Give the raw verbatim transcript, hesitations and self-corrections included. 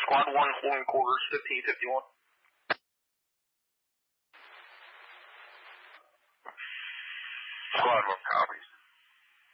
Squad one, holding quarters, fifteen fifty-one. Squad one copies.